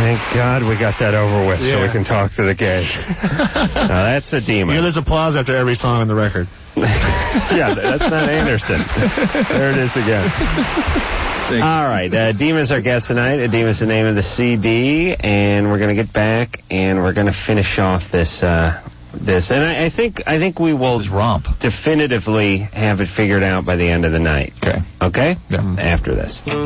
Thank God we got that over with so we can talk to the gay. Now, that's a demon. There's applause after every song on the record. Yeah, that's not Anderson. There it is again. All right, Dima's our guest tonight. Dima's the name of the CD, and we're going to get back, and we're going to finish off this. And I think we will definitively have it figured out by the end of the night. Okay? Yeah. After this. All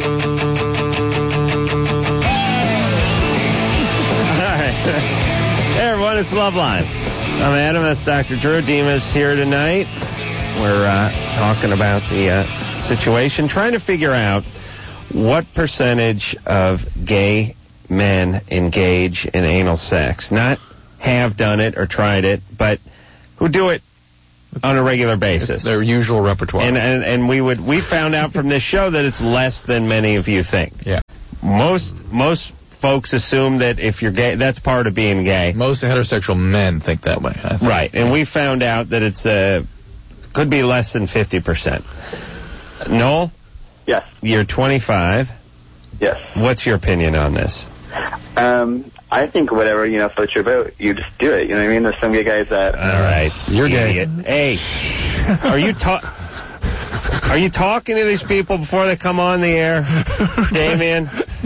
right. Hey, everyone, it's Love Line. I'm Adam, that's Dr. Drew. Dima's here tonight. We're talking about the situation, trying to figure out what percentage of gay men engage in anal sex. Not have done it or tried it, but who do it on a regular basis. It's their usual repertoire. And we found out from this show that it's less than many of you think. Yeah. Most folks assume that if you're gay, that's part of being gay. Most heterosexual men think that way, I think. Right, and we found out that it's could be less than 50%. Noel? Yes. You're 25. Yes. What's your opinion on this? I think whatever, floats your boat, you just do it. You know what I mean? There's some gay guys that... All right. You're gay. Hey, are you talking to these people before they come on the air, Damien?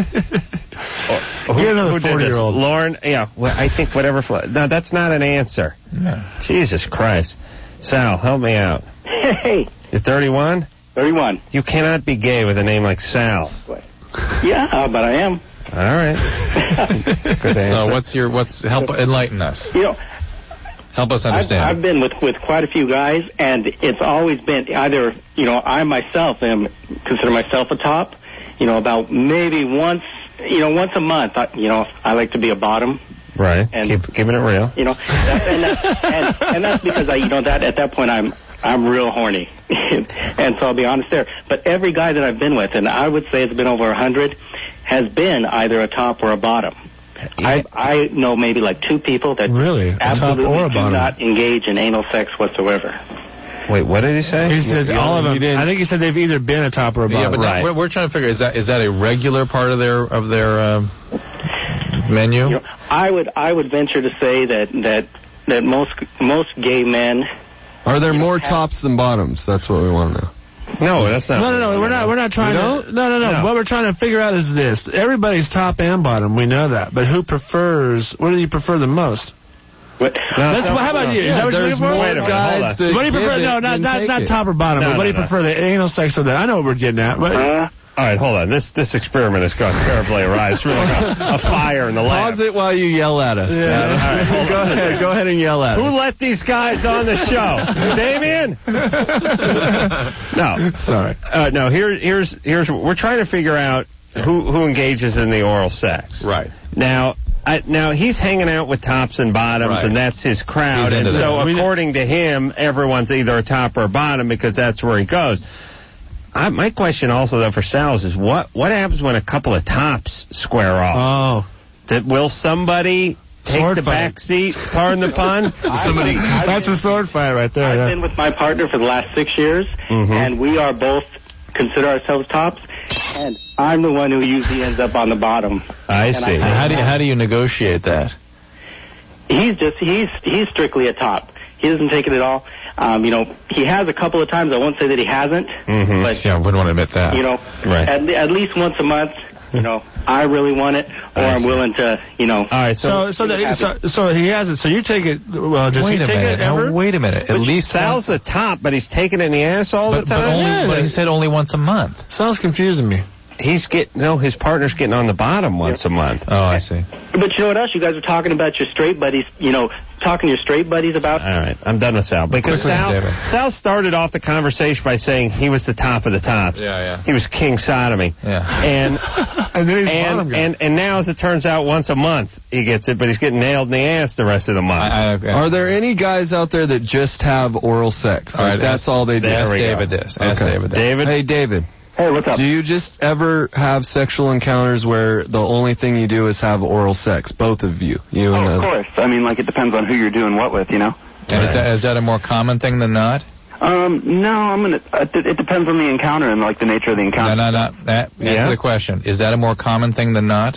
Who did this? Lauren? Yeah, well, I think whatever... No, that's not an answer. Yeah. Jesus Christ. Sal, help me out. Hey. You're 31? 31. You cannot be gay with a name like Sal. Yeah, but I am. All right. Good answer. So help enlighten us. Help us understand. I've been with quite a few guys, and it's always been either, I myself consider myself a top, about maybe once a month, I like to be a bottom. Right. And, keeping it real. And that's because at that point I'm real horny. And so I'll be honest there. But every guy that I've been with, and I would say it's been over 100, has been either a top or a bottom. Yeah. I know maybe like 2 people that absolutely do not engage in anal sex whatsoever. Wait, what did he say? He said all of them. I think he said they've either been a top or a bottom. Yeah, but we're trying to figure, is that a regular part of their menu? I would venture to say that most gay men. Are there more tops than bottoms? That's what we want to know. No, that's not. No. We're not trying to. No. What we're trying to figure out is this: everybody's top and bottom. We know that, but who prefers? What do you prefer the most? What? How about you? Is that what you're looking for? Wait a minute, guys. What do you prefer? No, not top or bottom. But what do you prefer? The anal sex or the? I know what we're getting at. All right, hold on. This experiment has gone terribly awry. It's really a fire in the lab. Pause it while you yell at us. Yeah. All right, go ahead and yell at us. Who let these guys on the show? Damien? No. Sorry. No, here's we're trying to figure out who engages in the oral sex. Right. Now he's hanging out with tops and bottoms, and that's his crowd. And so according to him, everyone's either a top or a bottom because that's where he goes. My question also, though, for Sal's is what happens when a couple of tops square off? Oh. Will somebody take the back seat, pardon the pun? That's a sword fight right there. I've been with my partner for the last 6 years, and we are both consider ourselves tops, and I'm the one who usually ends up on the bottom. I see. How do you negotiate that? He's strictly a top. He doesn't take it at all. He has a couple of times. I won't say that he hasn't. But, I wouldn't want to admit that. Right. At least once a month, I really want it, or I'm willing to, All right, so he has it. So you take it. Well, does he take it ever? Wait a minute. At least Sal's the top, but he's taking it in the ass all the time. But he said only once a month. Sounds confusing me. His partner's getting on the bottom once a month. Oh, I see. But you know what else? You guys are talking about your straight buddies, talking to your straight buddies about... All right, I'm done with Sal. Because Sal started off the conversation by saying he was the top of the tops. Yeah. He was king sodomy. Yeah. And then he's bottom guy. And now, as it turns out, once a month he gets it, but he's getting nailed in the ass the rest of the month. Are there any guys out there that just have oral sex? All right, that's all they do? Ask David this. Ask David this. David? Hey, David. Hey, what's up? Do you just ever have sexual encounters where the only thing you do is have oral sex, both of you? Of course. I mean, it depends on who you're doing what with, And is that a more common thing than not? No, it depends on the encounter and, the nature of the encounter. No. Answer the question. Is that a more common thing than not?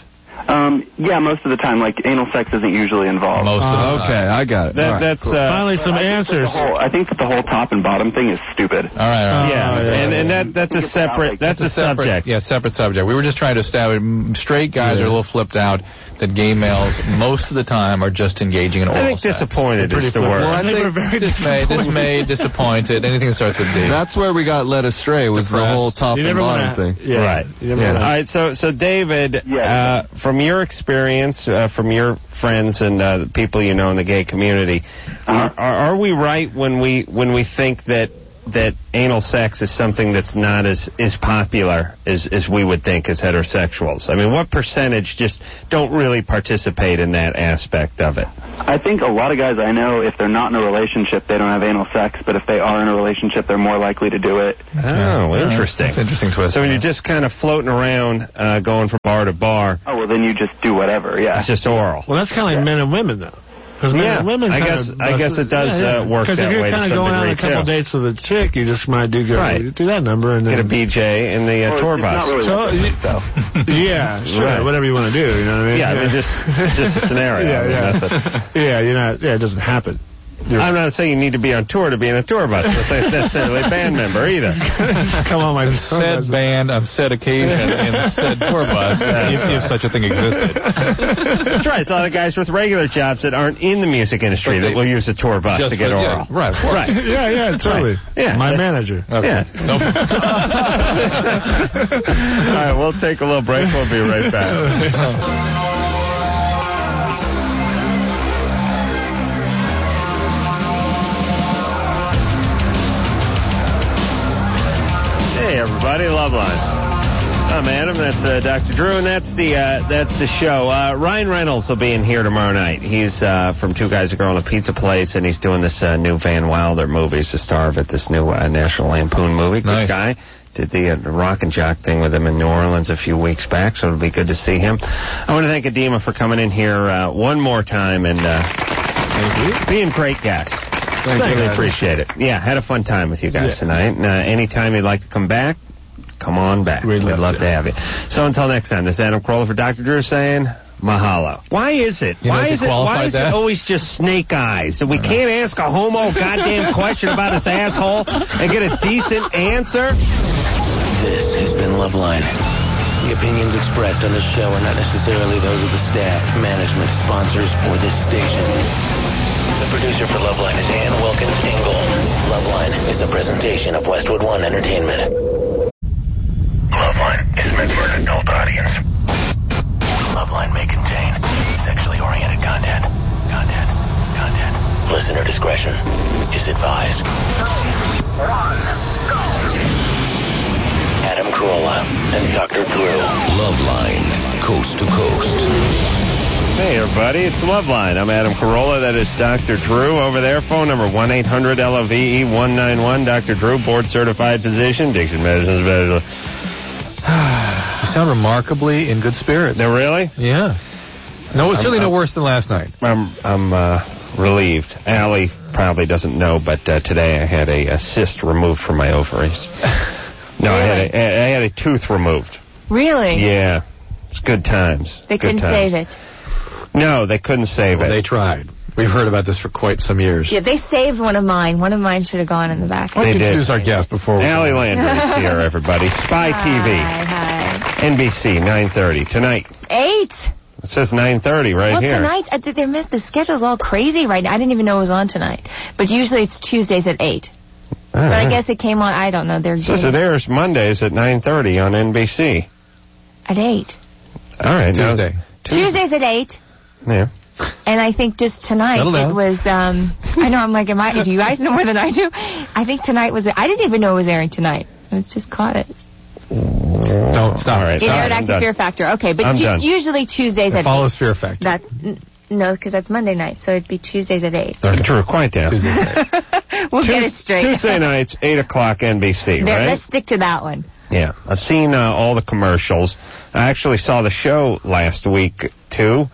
Yeah, most of the time. Like, anal sex isn't usually involved. Most of the time. Okay, I got it. That's Finally, some answers. I think that the whole top and bottom thing is stupid. All right. Yeah, and that's a separate subject. Yeah, separate subject. We were just trying to establish straight guys are a little flipped out that gay males most of the time are just engaging in oral I think sex. disappointed is the word. Well, I think we're very dismayed, disappointed, anything that starts with D. That's where we got led astray, was the whole top and bottom thing. Yeah. Right. Yeah. All right. So David, from your experience, from your friends and the people you know in the gay community, are we right when we think that anal sex is something that's not as popular as we would think as heterosexuals? I mean, what percentage just don't really participate in that aspect of it? I think a lot of guys I know, if they're not in a relationship, they don't have anal sex, but if they are in a relationship, they're more likely to do it. Oh, interesting. That's an interesting twist. So when you're just kind of floating around, going from bar to bar, Oh, well, then you just do whatever, yeah. it's just oral. Well, that's kind of like men and women, though. Because men and women I guess it does work Because that if you're way to kind of some going on a degree, couple too. dates with a chick, you just might do that number and Get a then BJ in the Well, tour it's bus. not really So, like that, yeah, sure, Right. whatever you want to do, you know what I mean? Yeah, I mean, just a scenario. I mean, Yeah, you're not. Yeah, it doesn't happen. I'm not saying you need to be on tour to be in a tour bus. That's not necessarily a band member either. Come on, my Said band on said occasion in said tour bus, if such a thing existed. That's right. It's a lot of guys with regular jobs that aren't in the music industry that will use a tour bus to get oral. Yeah, right, of course. Right. Yeah, totally. Right. Yeah. My manager. Okay. Yeah. Nope. All right, we'll take a little break. We'll be right back. Hey, everybody, Loveline. I'm Adam. That's Dr. Drew, and that's the show. Ryan Reynolds will be in here tomorrow night. He's from Two Guys, a Girl, and a Pizza Place, and he's doing this new Van Wilder movie. He's the star of it, this new National Lampoon movie. Good Nice. guy. Did the Rock and Jock thing with him in New Orleans a few weeks back, so it'll be good to see him. I want to thank Adema for coming in here one more time and being great guests. Thanks, Really guys. appreciate it. Yeah, had a fun time with you guys tonight. And, anytime you'd like to come back, come on back. We'd love to have you. So until next time, this is Adam Carolla for Dr. Drew saying mahalo. Why is it? You know, Why to is it qualify that? always just snake eyes? And we can't ask a homo goddamn question about his asshole and get a decent answer? This has been Loveline. The opinions expressed on this show are not necessarily those of the staff, management, sponsors, or this station. The producer for Loveline is Ann Wilkins Engel. Loveline is a presentation of Westwood One Entertainment. Loveline is meant for an adult audience. Loveline may contain sexually oriented content. Listener discretion is advised. Adam Carolla and Dr. Drew. Loveline, coast to coast. Hey, everybody, it's Loveline. I'm Adam Carolla. That is Dr. Drew over there. Phone number 1-800-LOVE-191. Dr. Drew, board-certified physician, diction medicine specialist. You sound remarkably in good spirits. No, really? Yeah. No, it's certainly no worse than last night. I'm relieved. Allie probably doesn't know, but today I had a cyst removed from my ovaries. No, Really? I had a tooth removed. Really? Yeah. It's good times. They couldn't save it. No, they couldn't save Well, it. they tried. We've heard about this for quite some years. Yeah, they saved one of mine. One of mine should have gone in the back. Let's They did. introduce our guest before we... Allie Landry is here, everybody. Spy TV. Hi. NBC, 9:30. Tonight. 8. It says 9:30 right Well, here. tonight, the schedule's all crazy right now. I didn't even know it was on tonight. But usually it's Tuesdays at 8. But I guess it came on, I don't know. It says it airs Mondays at 9:30 on NBC. At 8. All right. now- Tuesday. Tuesdays at 8. Yeah. And I think just tonight Settle down. it was, I know, I'm like, do you guys know more than I do? I think tonight I didn't even know it was airing tonight. I was just caught it. Don't stop. All right. It aired I'm Active done. Fear Factor. Okay, but I'm done. usually Tuesdays It at 8. follows Fear Factor. No, because that's Monday night, so it'd be Tuesdays at 8. Drew, quiet down. We'll get it straight. Tuesday nights, 8 o'clock NBC, There, right? let's stick to that one. Yeah. I've seen all the commercials. I actually saw the show last week, too.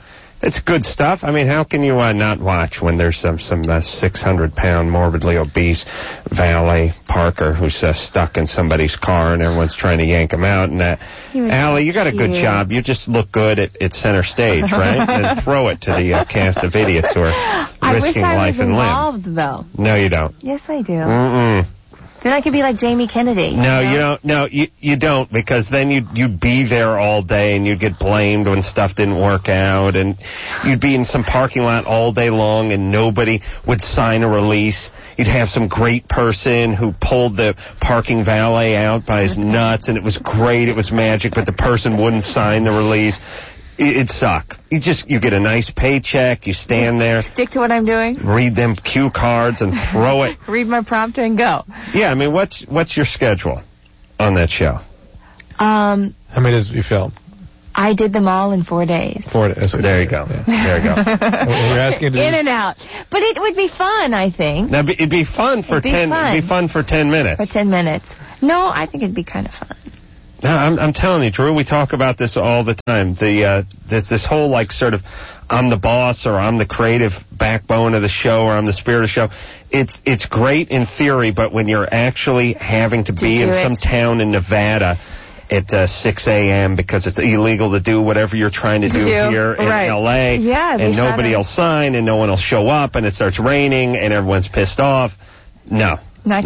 It's good stuff. I mean, how can you not watch when there's some 600-pound, morbidly obese valet Parker who's stuck in somebody's car and everyone's trying to yank him out? And Allie, you got a good job. You just look good at center stage, right? And throw it to the cast of idiots who are risking life and limb. I wish I was involved, though. No, you don't. Yes, I do. Mm-mm. Then I could be like Jamie Kennedy. No, you don't. No, you don't, because then you'd be there all day and you'd get blamed when stuff didn't work out, and you'd be in some parking lot all day long and nobody would sign a release. You'd have some great person who pulled the parking valet out by his nuts, and it was great, it was magic, but the person wouldn't sign the release. It'd suck. You get a nice paycheck, you stand there. Stick to what I'm doing. Read them cue cards and throw it. Read my prompter and go. Yeah, I mean, what's your schedule on that show? How many days you film? I did them all in 4 days. 4 days. There you go. Yeah. There you go. We're asking to in and out. But it would be fun, I think. Now, it'd be fun for 10 minutes. For 10 minutes. No, I think it'd be kind of fun. No, I'm telling you, Drew, we talk about this all the time. There's this whole, like, sort of, I'm the boss, or I'm the creative backbone of the show, or I'm the spirit of the show. It's great in theory, but when you're actually having to be in some town in Nevada at 6 a.m. because it's illegal to do whatever you're trying to do here in L.A., and nobody will sign, and no one will show up, and it starts raining, and everyone's pissed off. No.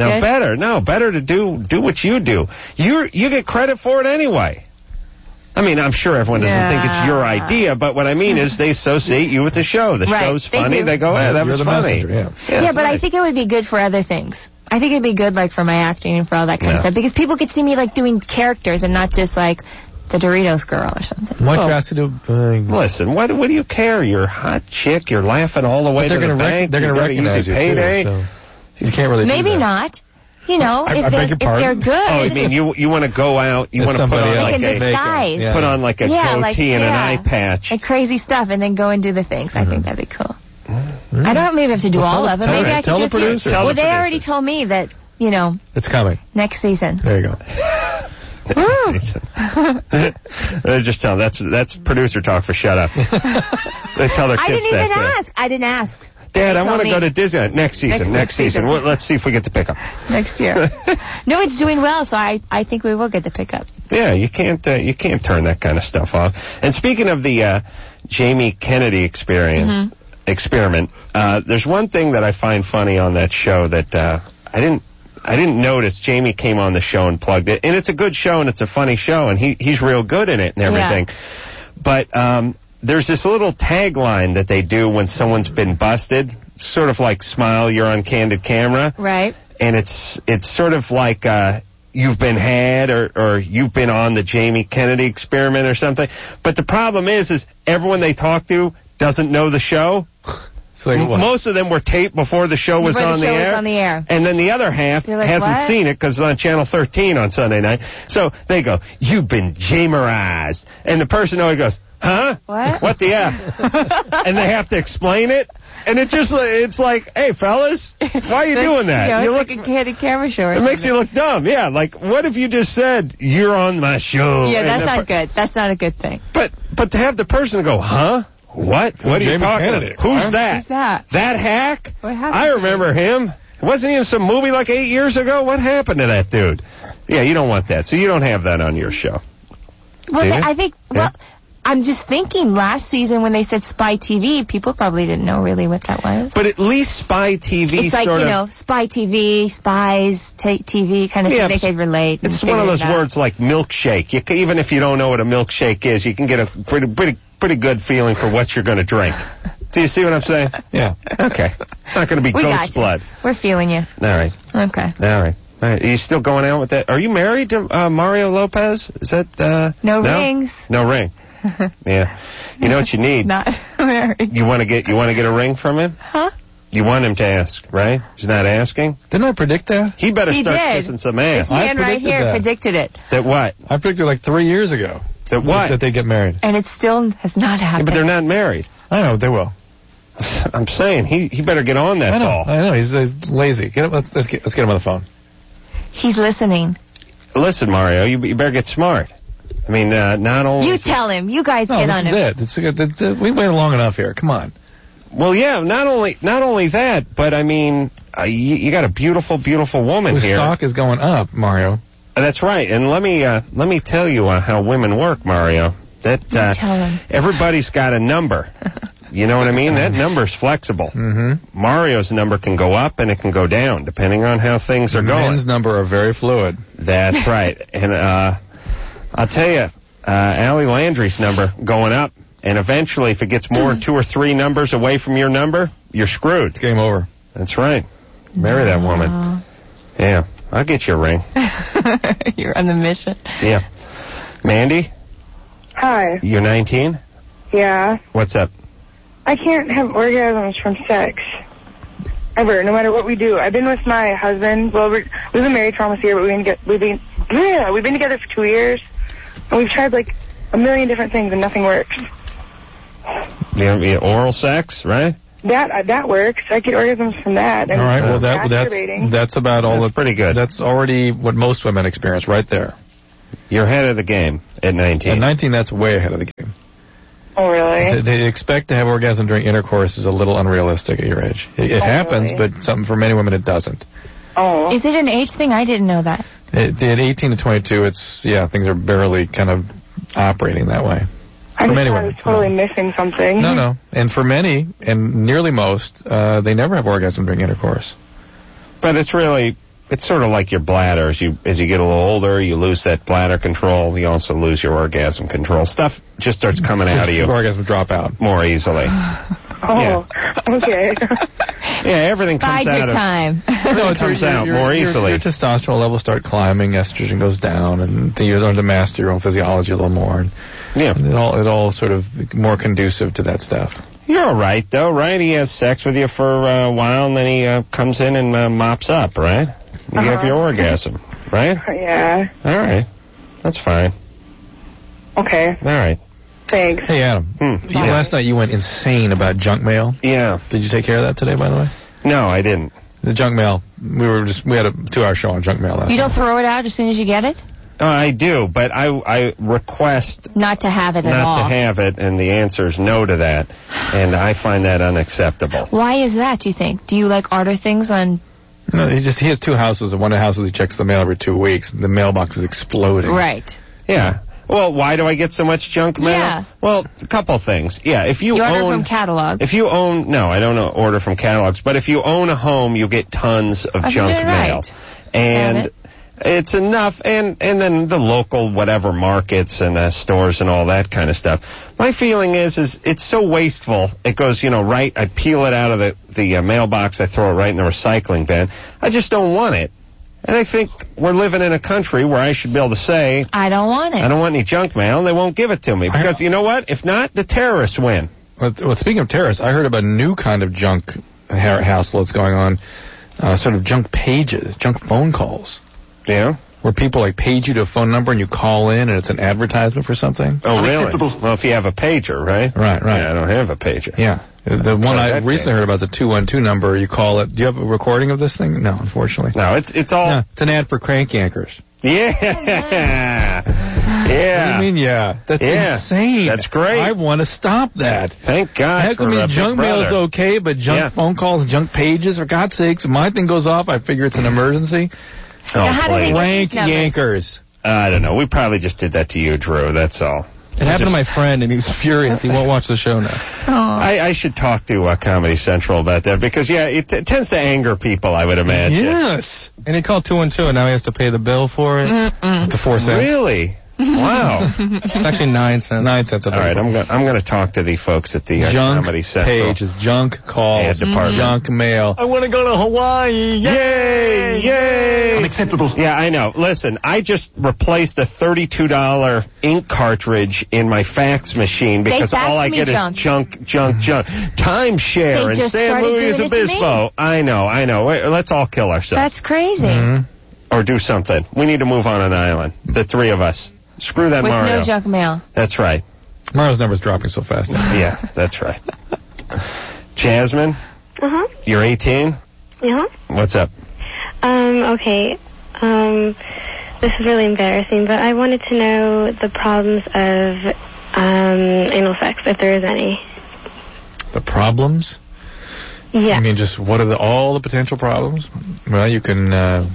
Better to do what you do. You get credit for it anyway. I mean, I'm sure everyone doesn't think it's your idea, but what I mean is they associate you with the show. The show's funny. They go, that was funny. Yeah, but I think it would be good for other things. I think it'd be good, like, for my acting and for all that kind of stuff, because people could see me, like, doing characters and not just, like, the Doritos girl or something. Why'd you ask to do? Listen, what do you care? You're a hot chick. You're laughing all the way to the bank. They're going to recognize you, payday. Too, so. You can't really Maybe not. You know, if they're good. Oh, I mean, you want to go out, you want to put on like a disguise. Put on like a goatee and an eye patch. And crazy stuff, and then go and do the things. I think that'd be cool. I don't maybe have to do all of it. Maybe I can tell the producer. Well, they already told me that, you know. It's coming. Next season. There you go. They're just telling. That's producer talk for shut up. They tell their kids that. I didn't ask. Dad, I want to go to Disney next season. Well, let's see if we get the pickup. Next year. No, it's doing well, so I think we will get the pickup. Yeah, you can't turn that kind of stuff off. And speaking of the Jamie Kennedy experiment, there's one thing that I find funny on that show that I didn't notice. Jamie came on the show and plugged it, and it's a good show and it's a funny show, and he's real good in it and everything. Yeah. But there's this little tagline that they do when someone's been busted, sort of like "Smile, you're on candid camera." Right. And it's sort of like you've been had or you've been on the Jamie Kennedy experiment or something. But the problem is everyone they talk to doesn't know the show. Most of them were taped before the show was on the air. And then the other half hasn't seen it because it's on Channel 13 on Sunday night. So they go, "You've been Jamerized." And the person always goes, "Huh? What the F?" And they have to explain it. And it's like, "Hey, fellas, why are you doing that?" You look like a candid camera show or something. It makes you look dumb. Yeah, like, what if you just said, "You're on my show"? Yeah, that's not good. That's not a good thing. But to have the person go, "Huh? What? What are you talking about? Who's that? Who's that? That hack? What happened? I remember him. Wasn't he in some movie like 8 years ago? What happened to that dude?" Yeah, you don't want that. So you don't have that on your show. Well, I think, I'm just thinking last season when they said Spy TV, people probably didn't know really what that was. But at least Spy TV it's like, Spy TV, Spies, TV kind of thing. They could relate. It's one of those words like milkshake. Even if you don't know what a milkshake is, you can get a pretty good feeling for what you're going to drink. Do you see what I'm saying? Yeah. Okay. It's not going to be goat's blood. We're feeling you. All right. Okay. All right. Are you still going out with that? Are you married to Mario Lopez? Is that no rings? No ring. Yeah. You know what you need? Not married. You want to get a ring from him? Huh? You want him to ask, right? He's not asking? Didn't I predict that? He better start kissing some ass. This man right here predicted it. That what? I predicted like 3 years ago. That what? That they get married. And it still has not happened. Yeah, but they're not married. I know, they will. I'm saying, he better get on that ball. I know, he's lazy. Let's get him on the phone. He's listening. Listen, Mario, you better get smart. I mean, not only... You tell him. You guys get on him. This is it. We waited long enough here. Come on. Well, yeah, not only that, but I mean, you got a beautiful, beautiful woman Whose here. stock is going up, Mario. That's right. And let me tell you how women work, Mario. That everybody's got a number. You know what I mean? That number's flexible. Mm-hmm. Mario's number can go up and it can go down, depending on how things are going. Men's number are very fluid. That's right. And I'll tell you, Allie Landry's number going up. And eventually, if it gets more than 2 or 3 numbers away from your number, you're screwed. It's game over. That's right. Marry that woman. Yeah, I'll get you a ring. You're on the mission. Yeah. Mandy? Hi. You're 19? Yeah. What's up? I can't have orgasms from sex. Ever, no matter what we do. I've been with my husband. Well, we've been married for almost a year, but we've been together for 2 years. And we've tried like a million different things and nothing works. Yeah, oral sex, right? That works. I get orgasms from that. And all right, well, that's about all. That's pretty good. That's already what most women experience right there. You're ahead of the game at 19. At 19, that's way ahead of the game. Oh, really? They expect to have orgasm during intercourse is a little unrealistic at your age. It happens, really? But for many women it doesn't. Oh. Is it an age thing? I didn't know that. At 18 to 22, things are barely kind of operating that way. I was totally missing something. No. And for many, and nearly most, they never have orgasm during intercourse. But it's sort of like your bladder. As you get a little older, you lose that bladder control. You also lose your orgasm control. Stuff just starts coming out of you. Orgasm drop out. More easily. Okay. Yeah, everything comes Bide out. Your time. Everything comes out more easily. Your testosterone levels start climbing, estrogen goes down, and then you learn to master your own physiology a little more. And it all sort of more conducive to that stuff. You're all right, though, right? He has sex with you for a while, and then he comes in and mops up, right? You have your orgasm, right? Yeah. All right. That's fine. Okay. All right. Thanks. Hey, Adam. Last night you went insane about junk mail. Yeah. Did you take care of that today, by the way? No, I didn't. The junk mail. We had a 2-hour show on junk mail last night. You don't throw it out as soon as you get it? I do, but I request not to have it at all. Not to have it, and the answer is no to that, and I find that unacceptable. Why is that, do you think? Do you order things on... No, he has 2 houses. One of the houses he checks the mail every 2 weeks. The mailbox is exploding. Right. Yeah. Well, why do I get so much junk mail? Yeah. Well, a couple things. Yeah, if you order from catalogs. If you own... No, I don't order from catalogs, but if you own a home, you get tons of junk mail. Right. And... It's enough, and then the local whatever markets and stores and all that kind of stuff. My feeling is it's so wasteful. It goes, right. I peel it out of the mailbox. I throw it right in the recycling bin. I just don't want it. And I think we're living in a country where I should be able to say, I don't want it. I don't want any junk mail, and they won't give it to me. Because you know what? If not, the terrorists win. Well, speaking of terrorists, I heard about a new kind of junk hassle that's going on, sort of junk pages, junk phone calls. Yeah? Where people page you to a phone number and you call in and it's an advertisement for something. Oh, really? Well, if you have a pager, right? Right. Yeah, I don't have a pager. Yeah. The one I recently heard about is a 212 number. You call it. Do you have a recording of this thing? No, unfortunately. No, it's all... No, it's an ad for crank yankers. Yeah. Yeah. What do you mean, yeah? That's insane. That's great. I want to stop that. Thank God. How come junk mail is okay, but junk phone calls, junk pages, for God's sakes, if my thing goes off, I figure it's an emergency. Oh, how do they get these Crank yankers. I don't know. We probably just did that to you, Drew. That's all. It happened to my friend, and he's furious. He won't watch the show now. I should talk to Comedy Central about that because, it tends to anger people, I would imagine. Yes. And he called 212, and now he has to pay the bill for it. With the 4 cents. Really? Wow. It's actually 9 cents. 9 cents. All right, I'm going to talk to the folks at the Comedy Central. Junk pages, junk calls, junk mail. I want to go to Hawaii. Yay! Yay! Unacceptable. Yeah, I know. Listen, I just replaced a $32 ink cartridge in my fax machine because all I get is junk. Timeshare in San Luis Obispo. I know. Wait, let's all kill ourselves. That's crazy. Mm-hmm. Or do something. We need to move on an island. The 3 of us. Screw that, Mario. With no junk mail. That's right. Mario's number's dropping so fast. Yeah, that's right. Jasmine? Uh-huh. You're 18? Uh-huh. What's up? Okay. this is really embarrassing, but I wanted to know the problems of anal sex, if there is any. The problems? Yeah. I mean, just what are all the potential problems? Well, you can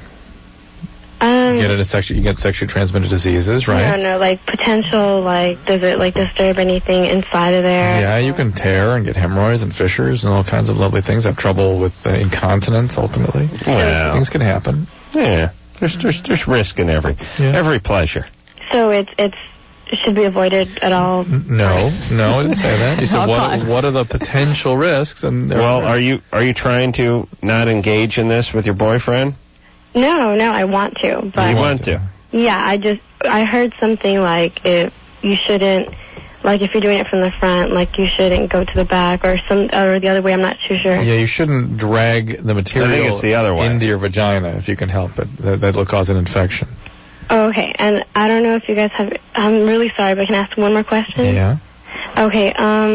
you get sexually transmitted diseases, right? No, like potential, like does it like disturb anything inside of there? Yeah, you can tear and get hemorrhoids and fissures and all kinds of lovely things. Have trouble with incontinence ultimately. Well, things can happen. Yeah, there's risk in every pleasure. So it should be avoided at all? No, I didn't say that. You said what are the potential risks? And well, are you trying to not engage in this with your boyfriend? No, I want to. But you want to? Yeah, I heard something like you shouldn't, like if you're doing it from the front, like you shouldn't go to the back or the other way. I'm not too sure. Yeah, you shouldn't drag the material I think it's the other way. into your vagina if you can help it. That'll cause an infection. Oh, okay, and I don't know if you guys have. I'm really sorry, but can I ask one more question? Yeah. Okay.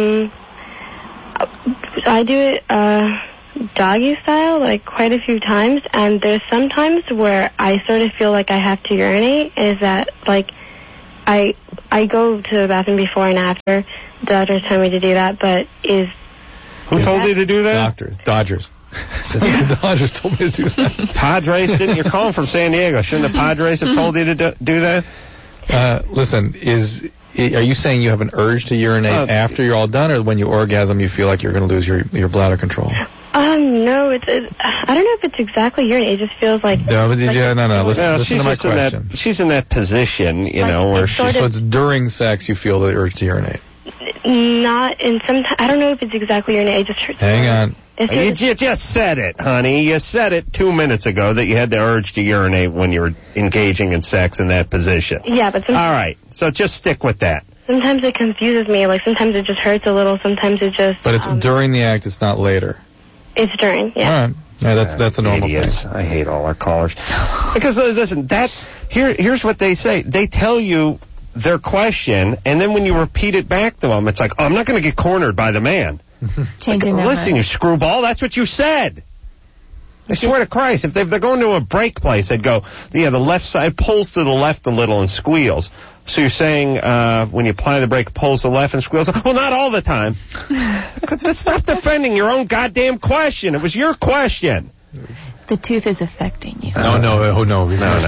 I do it doggy style, like quite a few times, and there's some times where I sort of feel like I have to urinate. Is that like I go to the bathroom before and after? The doctors tell me to do that, but who told you to do that? Dodgers. The Dodgers told me to do that. Padres didn't? You're calling from San Diego. Shouldn't the Padres have told you to do that? Listen, are you saying you have an urge to urinate after you're all done, or when you orgasm you feel like you're going to lose your bladder control? No, I don't know if it's exactly urinate. It just feels like... No. Listen to my question. She's in that position, where so it's during sex you feel the urge to urinate. Not in some... I don't know if it's exactly urinate. It just hurts. Hang on. You just said it, honey. You said it 2 minutes ago that you had the urge to urinate when you were engaging in sex in that position. Yeah, but... All right, so just stick with that. Sometimes it confuses me. Like, sometimes it just hurts a little. Sometimes it just... But it's during the act. It's not later. It's during, yeah. All right. Yeah, that's a normal thing. I hate all our callers. Because, listen, here's what they say. They tell you their question, and then when you repeat it back to them, it's like, I'm not going to get cornered by the man. Changing like, listen, you screwball, that's what you said. I swear to Christ, if they're going to a break place, they'd go, the left side pulls to the left a little and squeals. So you're saying when you apply the brake, it pulls to the left and squeals? Well, not all the time. That's not defending your own goddamn question. It was your question. The tooth is affecting you. No.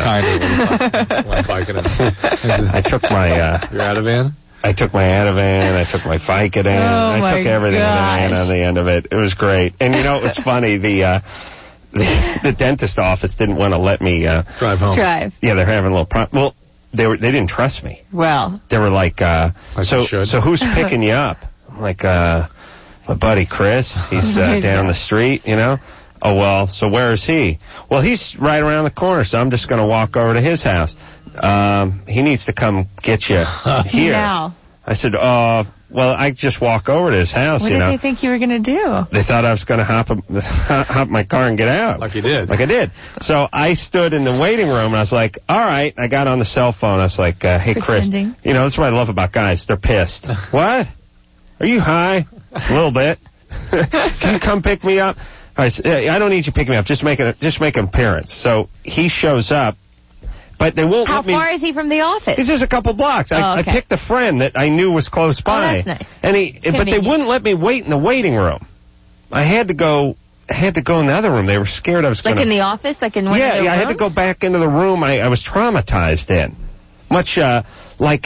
I took my... Your Ativan? I took my Ativan, I took my Vicodin, I took everything with an on the end of it. It was great. And it was funny, the dentist office didn't want to let me drive home. Yeah, they're having a little problem. Well, they didn't trust me. Well, they were like so who's picking you up? I'm like my buddy Chris, he's down the street, Oh, well, so where is he? Well, he's right around the corner, so I'm just going to walk over to his house. He needs to come get you here. Now. I said, well, I just walk over to his house, What did they think you were going to do? They thought I was going to hop my car and get out. Like you did. Like I did. So I stood in the waiting room, and I was like, all right. I got on the cell phone. I was like, hey, Pretending. Chris. That's what I love about guys. They're pissed. What? Are you high? A little bit. Can you come pick me up? I said, I don't need you to pick me up. Just make an appearance. So he shows up. But they won't let me... How far is he from the office? He's just a couple blocks. Okay. I picked a friend that I knew was close by. Oh, that's nice. And but they wouldn't let me wait in the waiting room. I had to go in the other room. They were scared I was going to... Like in the office? Like in one of the rooms? Yeah, I had to go back into the room I was traumatized in. Much like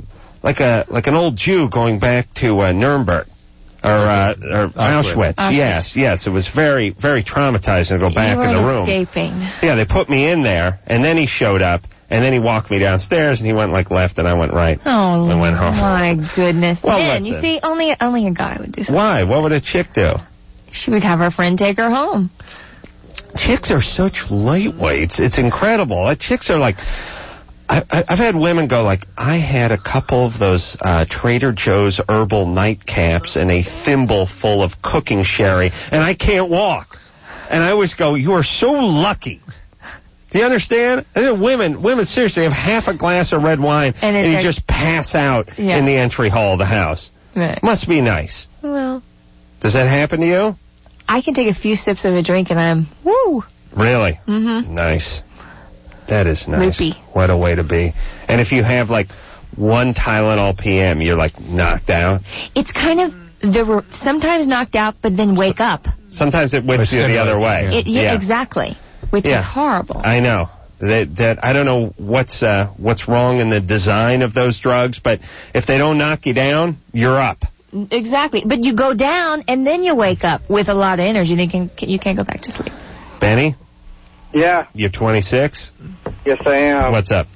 an old Jew going back to Nuremberg. Or Auschwitz. Yes. It was very, very traumatizing to go back in the room. Escaping. Yeah, they put me in there, and then he showed up, and then he walked me downstairs, and he went left, and I went right. Oh, and went home. My goodness. Well, then, listen. you see, only a guy would do something. Why? What would a chick do? She would have her friend take her home. Chicks are such lightweights. It's incredible. Chicks are like... I've had women go I had a couple of those Trader Joe's herbal nightcaps and a thimble full of cooking sherry, and I can't walk. And I always go, you are so lucky. Do you understand? And then women seriously have half a glass of red wine, and you just pass out in the entry hall of the house. Right. Must be nice. Well. Does that happen to you? I can take a few sips of a drink, and I'm, woo. Really? Mm-hmm. Nice. That is nice. Loopy. What a way to be. And if you have like one Tylenol PM, you're like knocked out. It's kind of sometimes knocked out, but then wake up. Sometimes it whips you the other way. Yeah, exactly. Which is horrible. I know. That I don't know what's wrong in the design of those drugs, but if they don't knock you down, you're up. Exactly. But you go down and then you wake up with a lot of energy. Then you can't go back to sleep. Benny? Yeah. You're 26? Yes, I am. What's up?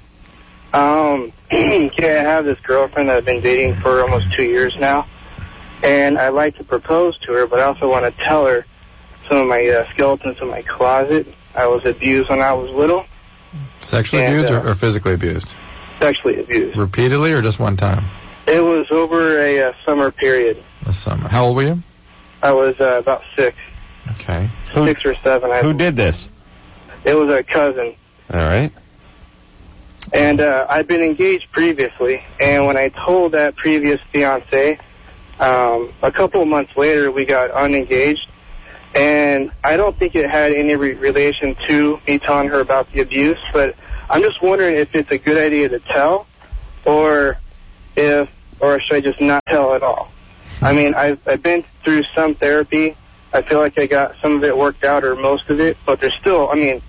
I have this girlfriend that I've been dating for almost 2 years now, and I'd like to propose to her, but I also want to tell her some of my skeletons in my closet. I was abused when I was little. Sexually abused or physically abused? Sexually abused. Repeatedly or just one time? It was over a summer period. A summer. How old were you? I was about 6. Okay. 6 or 7. Who did this? It was a cousin. All right. And I'd been engaged previously, and when I told that previous fiancé, a couple of months later we got unengaged, and I don't think it had any relation to me telling her about the abuse, but I'm just wondering if it's a good idea to tell, or should I just not tell at all? I mean, I've been through some therapy. I feel like I got some of it worked out, or most of it, but there's still, I mean,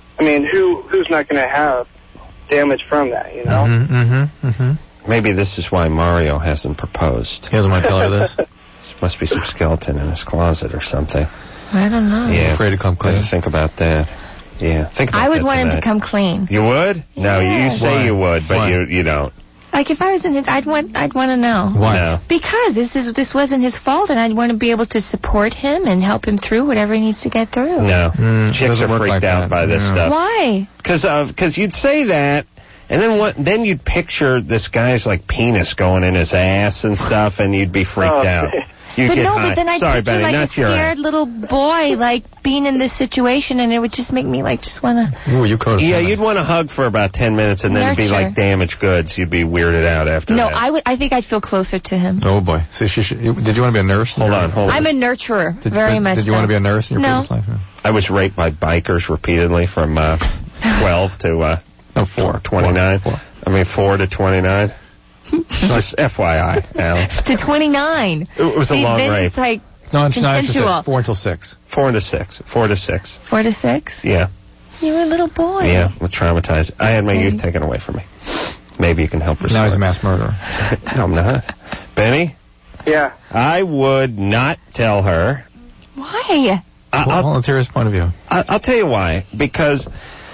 who's not going to have damage from that, you know? Maybe this is why Mario hasn't proposed. He doesn't want to tell her this? There must be some skeleton in his closet or something. I don't know. Yeah. Afraid to come clean. Think about that. Yeah. Think about that. I would want him to tonight. come clean. You would? No, you say you would, but you don't. Like if I was in his, I'd want to know. Why? No. Because this wasn't his fault, and I'd want to be able to support him and help him through whatever he needs to get through. No. Chicks are freaked out by this stuff. Why? Because you'd say that, and then you'd picture this guy's like penis going in his ass and stuff, and you'd be freaked out. You'd get high. But then I'd Sorry, picture Benny, like a not your scared ass. little boy like being in this situation, and it would just make me like just want to. Ooh, you coded. Yeah, you'd want to hug for about 10 minutes, and then it'd be Nurture. like damaged goods. You'd be weirded out after No, that. I think I'd feel closer to him. Oh, boy. So did you want to be a nurse? Hold on. I'm a nurturer, very much. Did you want to be a nurse in your previous life? I was raped by bikers repeatedly from 12 to 29. 4 to 29. Just FYI, Al. To 29. It was a long then rape. It's like No, it's not. consensual. 4 until 6. 4 to 6. 4 to 6. 4 to 6? Yeah. You were a little boy. Yeah, I'm traumatized. I had my youth taken away from me. Maybe you can help restore. Now he's a mass murderer. No, I'm not. Benny? Yeah. I would not tell her. Why? Volunteer his point of view. I'll tell you why. Because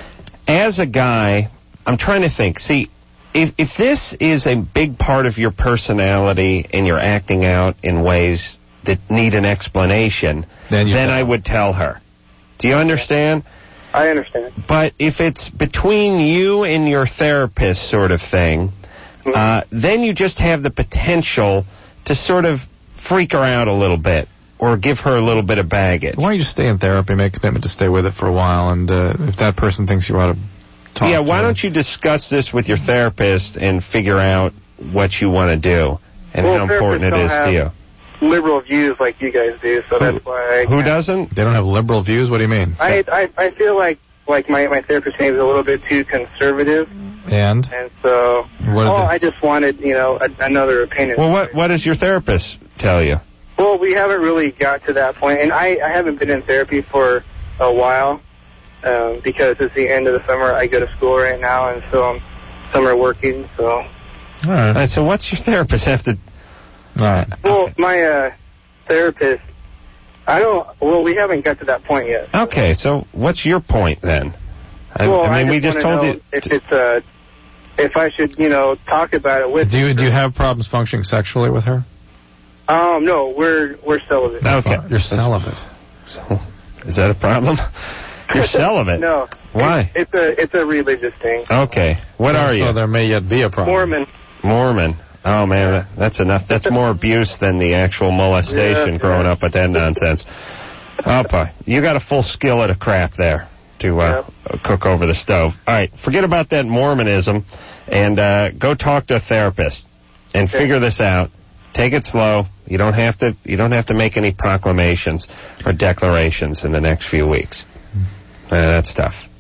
as a guy, I'm trying to think. See, if this is a big part of your personality and you're acting out in ways that need an explanation, then I would tell her. Do you understand? I understand. But if it's between you and your therapist sort of thing, then you just have the potential to sort of freak her out a little bit or give her a little bit of baggage. Why don't you just stay in therapy, make a commitment to stay with it for a while, and if that person thinks you ought to talk Yeah, to why her. don't you discuss this with your therapist and figure out what you want to do and how important it is to you? Liberal views like you guys do, so that's why. Who doesn't? They don't have liberal views? What do you mean? I feel like my therapist maybe is a little bit too conservative, And so What are the- I just wanted another opinion. Well, what does your therapist tell you? Well, we haven't really got to that point, and I haven't been in therapy for a while because it's the end of the summer. I go to school right now, and so I'm summer working. So. All right. So what's your therapist have to? All right. Well, my therapist, we haven't got to that point yet. Okay, so what's your point then? I just wanna told know you. if it's if I should, talk about it with. Do you have problems functioning sexually with her? No, we're celibate. Okay, You're celibate. So, is that a problem? You're celibate. No. Why? It's a religious thing. Okay. What are you? So there may yet be a problem. Mormon. Oh man, that's enough. That's more abuse than the actual molestation growing up with that nonsense. Oh boy, you got a full skillet of crap there to cook over the stove. All right, forget about that Mormonism and go talk to a therapist and figure this out. Take it slow. You don't have to make any proclamations or declarations in the next few weeks. That's tough.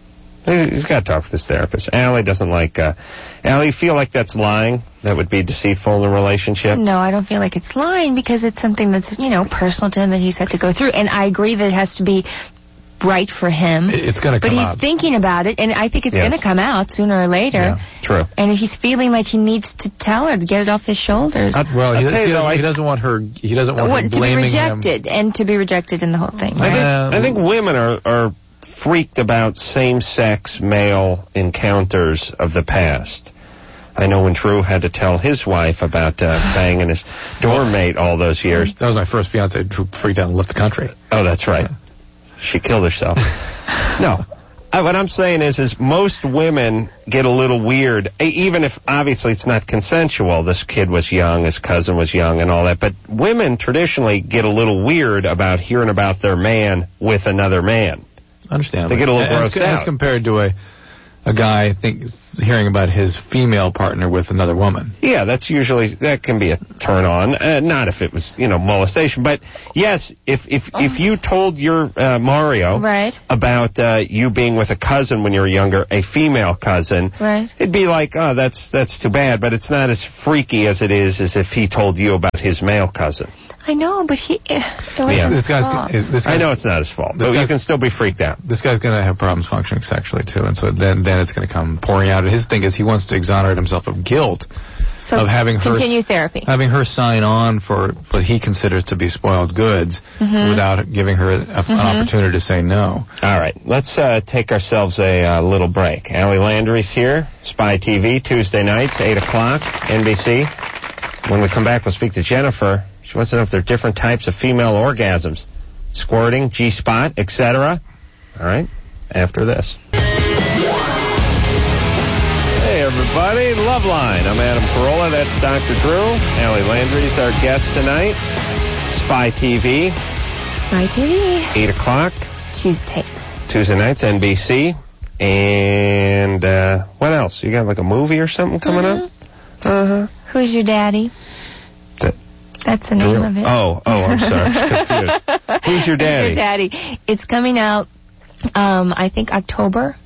He's got to talk with his therapist. Allie doesn't like... Allie, you feel like that's lying? That would be deceitful in a relationship? No, I don't feel like it's lying because it's something that's, personal to him that he's had to go through. And I agree that it has to be right for him. It's going to come out. But he's thinking about it, and I think it's going to come out sooner or later. Yeah, true. And if he's feeling like he needs to tell her to get it off his shoulders. He doesn't want her. He doesn't want her to be blaming rejected him. And to be rejected in the whole thing. I think women are freaked about same-sex male encounters of the past. I know when Drew had to tell his wife about banging his dorm mate all those years. That was my first fiance. Drew freaked out and left the country. Oh, that's right. She killed herself. No. What I'm saying is most women get a little weird, even if obviously it's not consensual. This kid was young, his cousin was young and all that. But women traditionally get a little weird about hearing about their man with another man. Understand. They get a little grossed out. As compared to a guy hearing about his female partner with another woman. Yeah, that can be a turn on. Not if it was, molestation. But yes, if you told your Mario about you being with a cousin when you were younger, a female cousin, it'd be like, oh, that's too bad. But it's not as freaky as it is as if he told you about his male cousin. I know, but this guy's I know it's not his fault, but you can still be freaked out. This guy's going to have problems functioning sexually, too, and so then it's going to come pouring out. And his thing is he wants to exonerate himself of guilt of having continue therapy. Having her sign on for what he considers to be spoiled goods without giving her an opportunity to say no. All right, let's take ourselves a little break. Allie Landry's here, Spy TV, Tuesday nights, 8 o'clock, NBC. When we come back, we'll speak to Jennifer. She wants to know if there are different types of female orgasms. Squirting, G-spot, etc. All right, after this. Hey, everybody. Loveline. I'm Adam Carolla. That's Dr. Drew. Allie Landry's our guest tonight. Spy TV. Spy TV. 8 o'clock. Tuesday nights, NBC. And what else? You got like a movie or something coming up? Who's your daddy? That's the name of it. Oh, I'm sorry. I'm confused. Who's your daddy? Who's your daddy? It's coming out, I think October.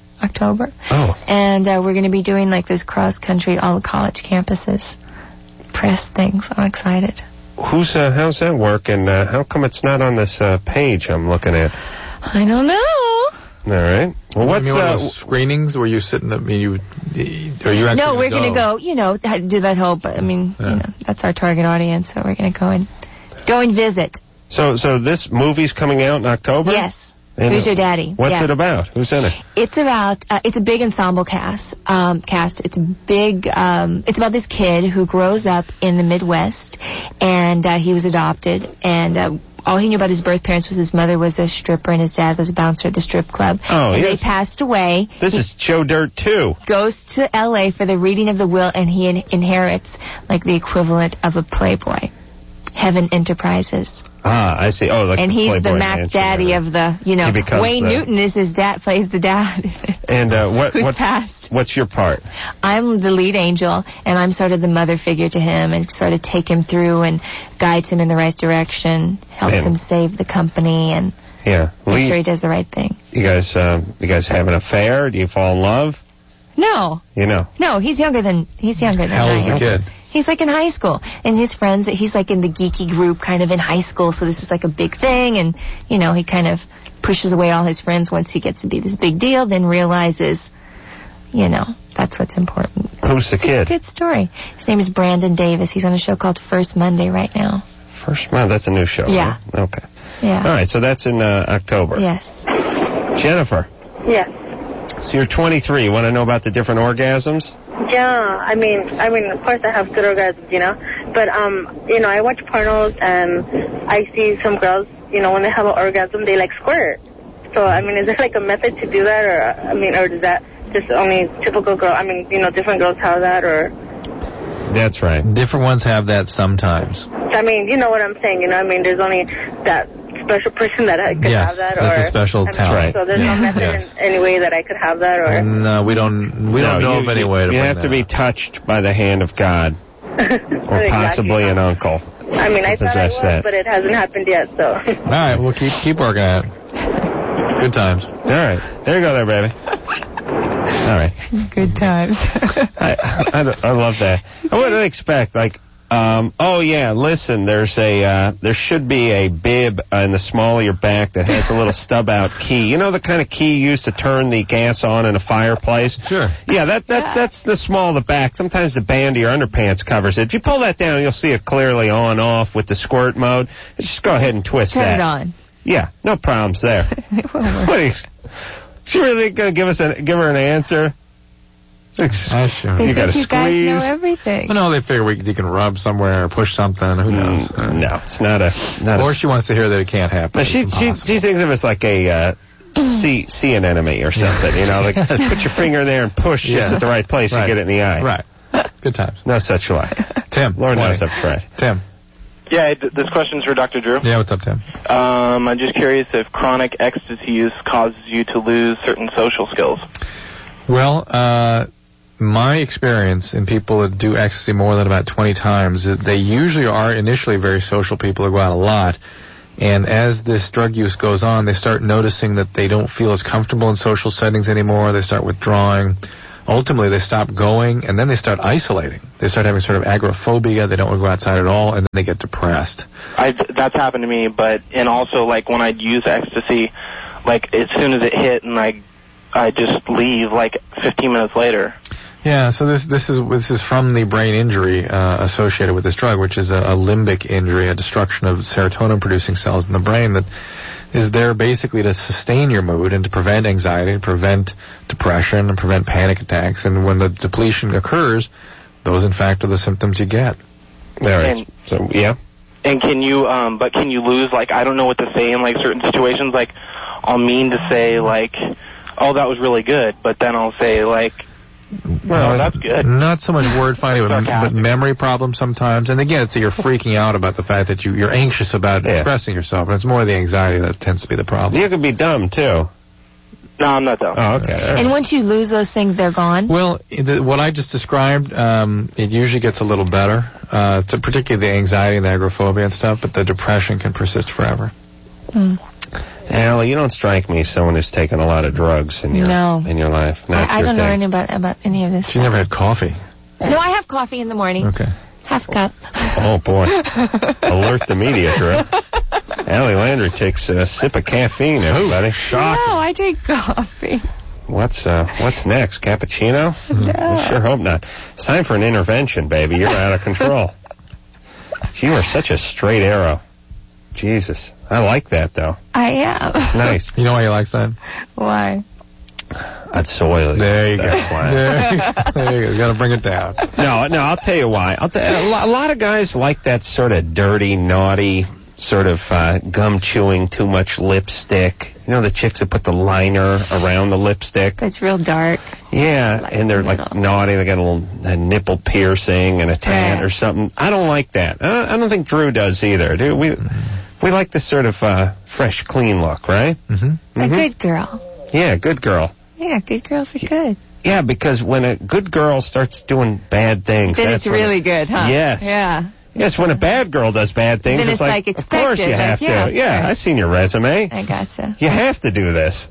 Oh. And we're going to be doing like this cross-country, all the college campuses, press things. I'm excited. How's that work, and how come it's not on this page I'm looking at? I don't know. All right. Well, what's those screenings where you sit in the? Are you actually? No, we're going to go. Do that whole. But that's our target audience. So we're going to go and visit. So this movie's coming out in October. Yes. Who's your daddy? What's it about? Who's in it? It's about. It's a big ensemble cast. It's big. It's about this kid who grows up in the Midwest, and he was adopted, and. All he knew about his birth parents was his mother was a stripper and his dad was a bouncer at the strip club. Oh, and they passed away. This is Joe Dirt 2. Goes to L.A. for the reading of the will, and he inherits like the equivalent of a Playboy. Heaven Enterprises. Ah, I see. Oh, and he's the Mac Daddy of the, Wayne Newton is his dad, plays the dad. And who's passed. What's your part? I'm the lead angel, and I'm sort of the mother figure to him, and sort of take him through and guides him in the right direction, helps him save the company, and make sure he does the right thing. You guys have an affair? Do you fall in love? No. No, he's younger than How old's the kid? He's like in high school, and his friends, he's like in the geeky group kind of in high school, so this is like a big thing, and, he kind of pushes away all his friends once he gets to be this big deal, then realizes, that's what's important. Who's the kid? It's a good story. His name is Brandon Davis. He's on a show called First Monday right now. First Monday? That's a new show, Yeah. Right? Okay. Yeah. All right, so that's in October. Yes. Jennifer. Yes. So you're 23. You want to know about the different orgasms? Yeah, I mean, of course I have good orgasms, but, I watch pornos and I see some girls, when they have an orgasm, they squirt. So, is there a method to do that, or is that just only typical girl? Different girls have that, or? That's right. Different ones have that sometimes. You know what I'm saying, there's only that special person that I could have that, or that's a special talent. So there's no method in any way that I could have that, or no, we don't know of any way to. You have to be touched by the hand of God, or possibly an uncle. I thought I was, but it hasn't happened yet. So. All right, we'll keep working at it. Good times. All right. There you go there, baby. All right. Good times. I love that. What do they expect? Like, oh yeah, listen, there should be a bib in the small of your back that has a little stub out key. You know the kind of key used to turn the gas on in a fireplace? Sure. Yeah, that's the small of the back. Sometimes the band of your underpants covers it. If you pull that down, you'll see it clearly on off with the squirt mode. Just go ahead and twist Turn that. it on. Yeah, no problems there. What are you, she really gonna give her an answer? Sure. They You gotta think you guys squeeze. know everything. Well, no, they figure you can rub somewhere or push something. Who knows? No, it's not a. Or she wants to hear that it can't happen. But she thinks of it as like a sea anemone or something. You know, like put your finger there and push just at the right place and get it in the eye. Right. Good times. No such luck. Tim. Lord knows I've tried. Tim. Yeah, this question's for Dr. Drew. Yeah, what's up, Tim? I'm just curious if chronic ecstasy use causes you to lose certain social skills. Well, my experience in people that do ecstasy more than about 20 times, they usually are initially very social people who go out a lot. And as this drug use goes on, they start noticing that they don't feel as comfortable in social settings anymore. They start withdrawing. Ultimately, they stop going, and then they start isolating. They start having sort of agoraphobia. They don't want to go outside at all, and then they get depressed. That's happened to me, and also, like, when I'd use ecstasy, like, as soon as it hit, and I just leave, like, 15 minutes later. Yeah, so this is from the brain injury associated with this drug, which is a limbic injury, a destruction of serotonin-producing cells in the brain that is there basically to sustain your mood and to prevent anxiety, and prevent depression, and prevent panic attacks. And when the depletion occurs, those in fact are the symptoms you get. So, yeah. And can you lose, like, I don't know what to say in, like, certain situations. Like, I'll mean to say, like, oh, that was really good, but then I'll say, like, well, that's good. Not so much word finding, but memory problems sometimes. And again, it's that you're freaking out about the fact that you're anxious about expressing yourself, and it's more the anxiety that tends to be the problem. You could be dumb, too. No, I'm not dumb. Oh, okay. And once you lose those things, they're gone? Well, what I just described, it usually gets a little better, particularly the anxiety and the agoraphobia and stuff, but the depression can persist forever. Allie, you don't strike me as someone who's taken a lot of drugs in your life. I don't know anything about any of this She's never had coffee. No, I have coffee in the morning. Okay. Half cup. Oh, boy. Alert the media, Drew. Allie Landry takes a sip of caffeine, everybody. Shocking. No, I take coffee. What's next? Cappuccino? No. I sure hope not. It's time for an intervention, baby. You're out of control. You are such a straight arrow. Jesus. I like that, though. I am. It's nice. You know why you like that? Why? That's oily. There you go. There you go. You gotta bring it down. No, I'll tell you why. A lot of guys like that sort of dirty, naughty, sort of gum-chewing, too much lipstick. You know the chicks that put the liner around the lipstick? It's real dark. Yeah, and they're like naughty. They got a nipple piercing and a tat or something. I don't like that. I don't think Drew does either. Do we? We like this sort of fresh, clean look, right? Mm-hmm. A good girl. Yeah, good girl. Yeah, good girls are good. Yeah, because when a good girl starts doing bad things, then it's really good, huh? Yes. Yeah. Yes, when a bad girl does bad things, then it's like of course you have to. Yeah, I've seen your resume. I gotcha. You have to do this.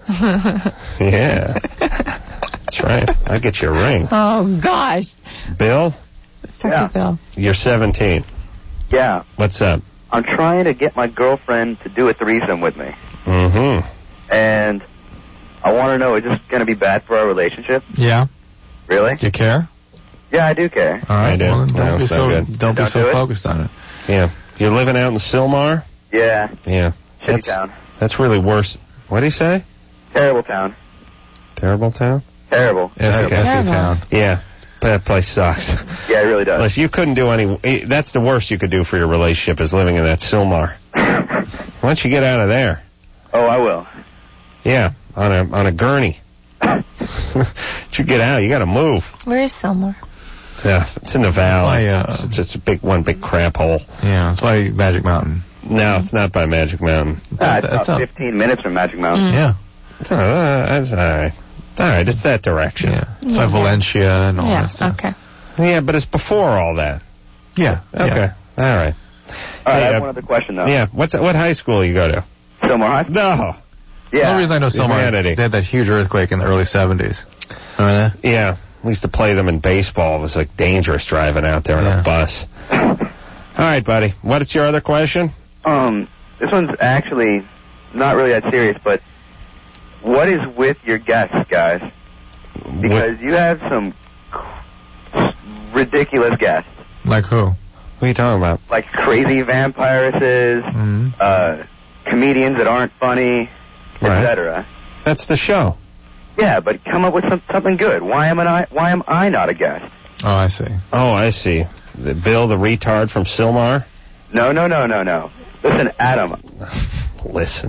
Yeah. That's right. I'll get you a ring. Oh, gosh. Bill? Suck Bill. You're 17. Yeah. What's up? I'm trying to get my girlfriend to do a threesome with me. Mm-hmm. And I want to know, is this going to be bad for our relationship? Yeah. Really? Do you care? Yeah, I do care. All right. I do. Well, Well, don't be so focused on it. Yeah. You're living out in Sylmar? Yeah. Yeah. Shitty town. That's really worse. What did he say? Terrible town. Terrible town? Terrible. Town. Yeah. That place sucks. Yeah, it really does. Listen, you couldn't do any... That's the worst you could do for your relationship is living in that Sylmar. Why don't you get out of there? Oh, I will. Yeah, on a gurney. But you get out. You got to move. Where is Sylmar? It's in the valley. It's just one big crap hole. Yeah, it's by Magic Mountain. No, it's not by Magic Mountain. It's about 15 minutes from Magic Mountain. Yeah. That's all right. All right, it's that direction. Yeah. It's by Valencia and all that stuff. Okay. Yeah, but it's before all that. Yeah. Okay. Yeah. All right. All right, I have one other question, though. Yeah. What high school you go to? Sylmar High? No. The only reason I know Silmar, Humanity. they had that huge earthquake in the early 70s. Remember that? Yeah. We used to play them in baseball. It was like dangerous driving out there in a bus. All right, buddy. What is your other question? This one's actually not really that serious, but what is with your guests, guys? Because you have some ridiculous guests. Like who? What are you talking about? Like crazy vampiresses, comedians that aren't funny, etc. That's the show. Yeah, but come up with something good. Why am I not a guest? Oh, I see. Oh, I see. Bill, the retard from Silmar? No. Listen, Adam. Listen.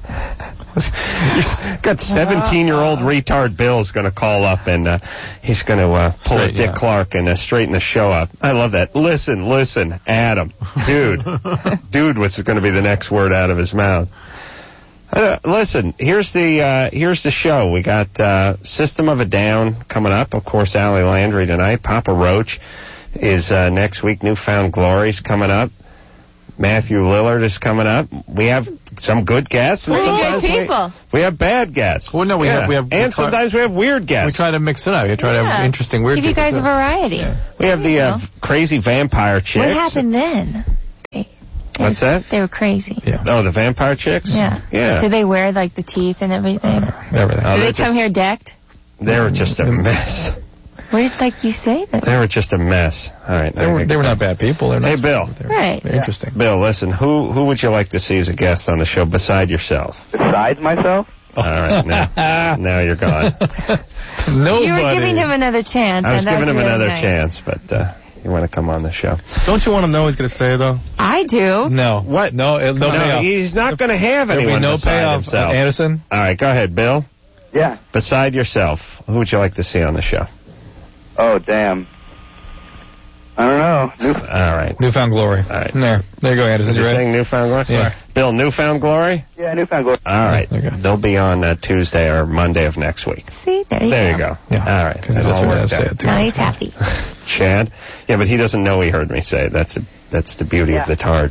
Got 17-year-old retard Bill's going to call up and he's going to pull a Dick Clark and straighten the show up. I love that. Listen, Adam. Dude. Dude was going to be the next word out of his mouth. Listen, here's the show. We got System of a Down coming up. Of course, Allie Landry tonight. Papa Roach is next week. Newfound Glory's coming up. Matthew Lillard is coming up. We have some good guests. And sometimes people. We have bad guests. Well, no, we have and sometimes we have weird guests. We try to mix it up. We try to have interesting, weird Give you people, guys too. a variety. Yeah. We have the crazy vampire chicks. What happened then? What's that? They were crazy. Yeah. Oh, the vampire chicks? Yeah. Did they wear, like, the teeth and everything? Everything. Oh, Did they come here decked? They were just a mess. What did, like, you say? That? They were just a mess. All right. They were not bad people. They're Hey, nice Bill. people. Right. They're interesting. Bill, listen, who would you like to see as a guest on the show beside yourself? Besides myself? All right, now you're gone. Nobody. You were giving him another chance. I was and that giving him really another nice. chance, but you want to come on the show. Don't you want to know what he's going to say, though? I do. No. What? No, no payoff. He's not going to have There'll anyone be no beside payoff, himself. Anderson. All right, go ahead, Bill. Yeah. Beside yourself, who would you like to see on the show? Oh, damn. I don't know. All right. Newfound Glory. All right. There you go, Anderson. Is he You ready? saying Newfound Glory? Yeah. Bill, Newfound Glory? Yeah, Newfound Glory. All right. Okay. They'll be on Tuesday or Monday of next week. See, there you go. Yeah. All right. Because That that's all what I worked say out. it too. Now he's happy. Chad? Yeah, but he doesn't know he heard me say it. That's the beauty of the tard.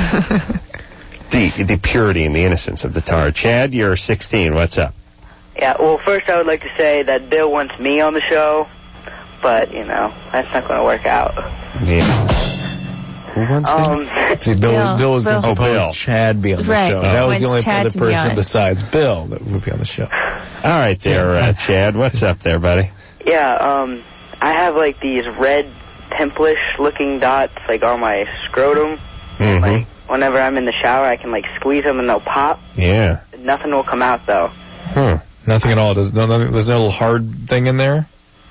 the purity and the innocence of the tard. Chad, you're 16. What's up? Yeah, well, first I would like to say that Bill wants me on the show, but, that's not going to work out. Yeah. Who wants See, Bill was going to Bill. propose Chad be on the Right. show. That was the only Chad other to be on person it. besides Bill that would be on the show. All right there, Chad. What's up there, buddy? Yeah, I have, like, these red pimplish-looking dots, like, on my scrotum. Mm-hmm. Like, whenever I'm in the shower, I can, like, squeeze them and they'll pop. Yeah. Nothing will come out, though. Nothing at all. There's no little hard thing in there?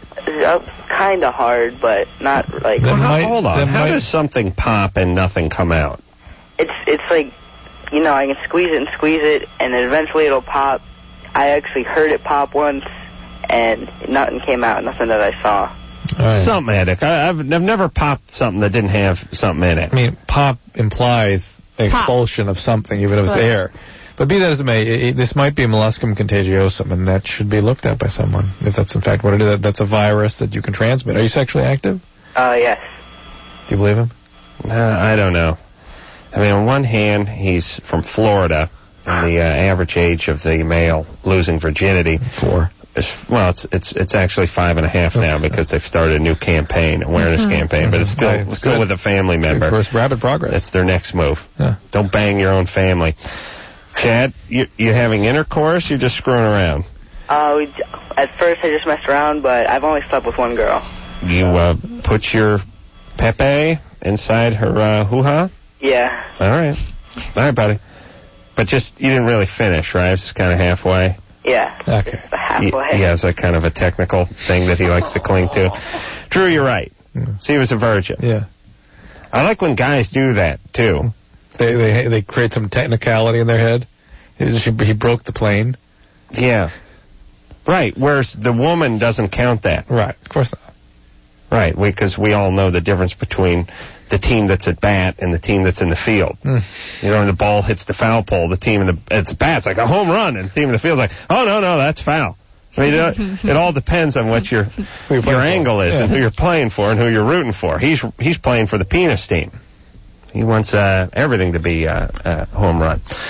Kind of hard, but not, like... Hold on. How does something pop and nothing come out? It's like, I can squeeze it, and then eventually it'll pop. I actually heard it pop once, and nothing came out, nothing that I saw. Something in it. I've never popped something that didn't have something in it. I mean, pop implies expulsion of something, even if it's air. But be that as it may, this might be molluscum contagiosum, and that should be looked at by someone, if that's in fact what it is. That's a virus that you can transmit. Are you sexually active? Yes. Do you believe him? I don't know. I mean, on one hand, he's from Florida, and the average age of the male losing virginity 4. Well, it's actually 5.5 now because they've started a new campaign, awareness campaign, but it's still with a family member. Of course, rapid progress. That's their next move. Yeah. Don't bang your own family. Chad, you having intercourse? You're just screwing around. At first I just messed around, but I've only slept with one girl. You put your Pepe inside her hoo-ha? Yeah. All right, buddy. But you didn't really finish, right? It's just kind of halfway. Yeah. Okay. Halfway. He has a kind of a technical thing that he likes to cling to. Drew, you're right. See, he was a virgin. Yeah. I like when guys do that too. They create some technicality in their head. He broke the plane. Yeah. Right. Whereas the woman doesn't count that. Right. Of course not. Right. Because we all know the difference between the team that's at bat and the team that's in the field. When the ball hits the foul pole, the team it's bat's like a home run, and the team in the field's like, oh no, that's foul. I mean, it all depends on what your angle is and who you're playing for and who you're rooting for. He's playing for the penis team. He wants everything to be home run.